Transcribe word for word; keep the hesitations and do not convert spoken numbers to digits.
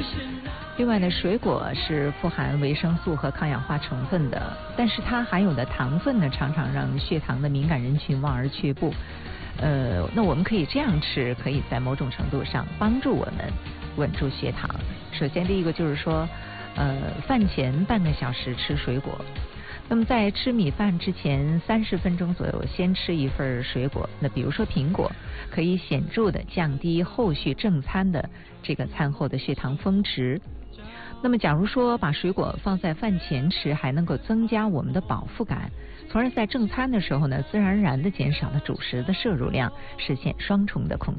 另外呢，水果是富含维生素和抗氧化成分的，但是它含有的糖分呢，常常让血糖的敏感人群望而却步。呃，那我们可以这样吃，可以在某种程度上帮助我们稳住血糖。首先，第一个就是说，呃，饭前半个小时吃水果。那么在吃米饭之前三十分钟左右，先吃一份水果。那比如说苹果，可以显著的降低后续正餐的这个餐后的血糖峰值。那么假如说把水果放在饭前吃，还能够增加我们的饱腹感，从而在正餐的时候呢，自然而然的减少了主食的摄入量，实现双重的控